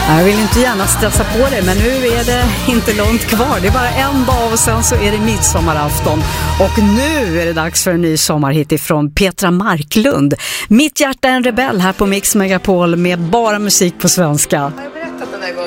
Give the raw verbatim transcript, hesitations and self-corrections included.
Jag vill inte gärna stressa på det, men nu är det inte långt kvar. Det är bara en dag och sen så är det midsommarafton. Och nu är det dags för en ny sommarhit ifrån Petra Marklund. Mitt hjärta är en rebell här på Mix Megapol med bara musik på svenska.